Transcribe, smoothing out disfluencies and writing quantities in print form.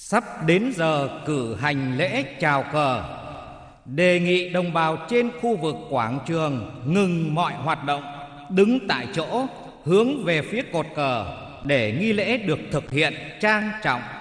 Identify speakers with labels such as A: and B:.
A: Sắp đến giờ cử hành lễ chào cờ. Đề nghị đồng bào trên khu vực quảng trường ngừng mọi hoạt động, đứng tại chỗ hướng về phía cột cờ để nghi lễ được thực hiện trang trọng